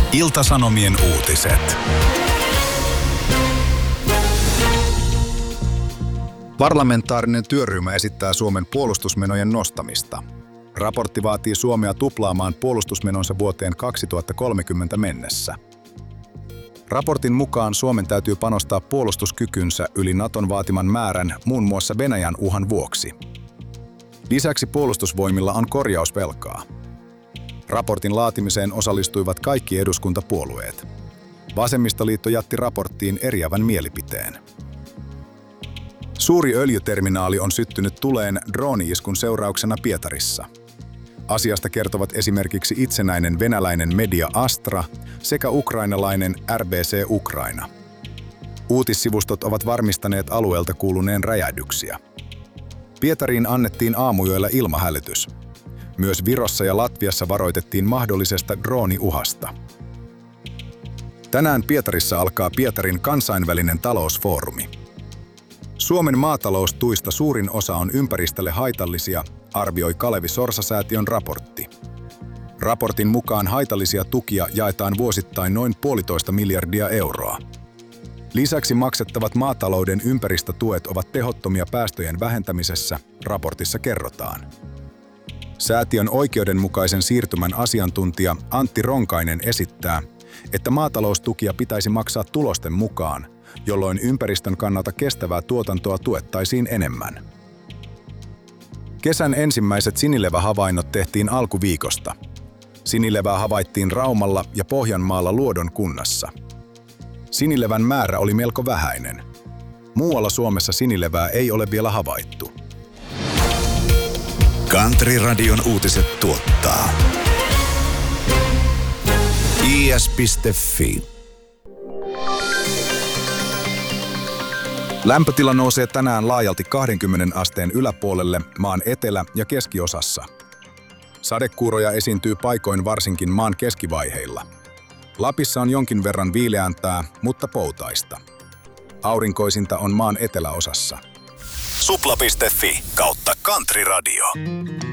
Ilta-Sanomien uutiset. Parlamentaarinen työryhmä esittää Suomen puolustusmenojen nostamista. Raportti vaatii Suomea tuplaamaan puolustusmenonsa vuoteen 2030 mennessä. Raportin mukaan Suomen täytyy panostaa puolustuskykynsä yli Naton vaatiman määrän muun muassa Venäjän uhan vuoksi. Lisäksi puolustusvoimilla on korjausvelkaa. Raportin laatimiseen osallistuivat kaikki eduskuntapuolueet. Vasemmistoliitto jätti raporttiin eriävän mielipiteen. Suuri öljyterminaali on syttynyt tuleen drooni-iskun seurauksena Pietarissa. Asiasta kertovat esimerkiksi itsenäinen venäläinen media Astra sekä ukrainalainen RBC Ukraina. Uutissivustot ovat varmistaneet alueelta kuuluneen räjähdyksiä. Pietariin annettiin aamuyöllä ilmahälytys. Myös Virossa ja Latviassa varoitettiin mahdollisesta drooniuhasta. Tänään Pietarissa alkaa Pietarin kansainvälinen talousfoorumi. Suomen maataloustuista suurin osa on ympäristölle haitallisia, arvioi Kalevi Sorsa-säätiön raportti. Raportin mukaan haitallisia tukia jaetaan vuosittain noin 1,5 miljardia euroa. Lisäksi maksettavat maatalouden ympäristötuet ovat tehottomia päästöjen vähentämisessä, raportissa kerrotaan. Säätiön oikeudenmukaisen siirtymän asiantuntija Antti Ronkainen esittää, että maataloustukia pitäisi maksaa tulosten mukaan, jolloin ympäristön kannalta kestävää tuotantoa tuettaisiin enemmän. Kesän ensimmäiset sinilevähavainnot tehtiin alkuviikosta. Sinilevää havaittiin Raumalla ja Pohjanmaalla Luodon kunnassa. Sinilevän määrä oli melko vähäinen. Muualla Suomessa sinilevää ei ole vielä havaittu. Country-radion uutiset tuottaa is.fi. Lämpötila nousee tänään laajalti 20 asteen yläpuolelle maan etelä- ja keskiosassa. Sadekuuroja esiintyy paikoin varsinkin maan keskivaiheilla. Lapissa on jonkin verran viileämpää, mutta poutaista. Aurinkoisinta on maan eteläosassa. Supla.fi/Country Radio.